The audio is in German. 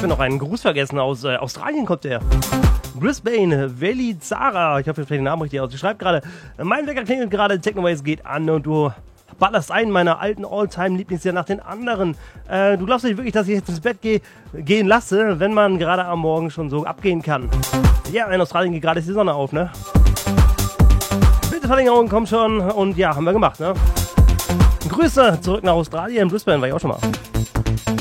habe noch einen Gruß vergessen. Aus Australien kommt der. Brisbane, Valley Zara. Ich hoffe, ich spreche den Namen richtig aus. Sie schreibt gerade, mein Wecker klingelt gerade, Technoways geht an und du ballerst einen meiner alten All-Time-Lieblingslieder nach den anderen. Du glaubst nicht wirklich, dass ich jetzt ins Bett gehen lasse, wenn man gerade am Morgen schon so abgehen kann. Ja, in Australien geht gerade die Sonne auf, ne? Bildverlängerung kommt schon und ja, haben wir gemacht, ne? Grüße zurück nach Australien. Brisbane war ich auch schon mal.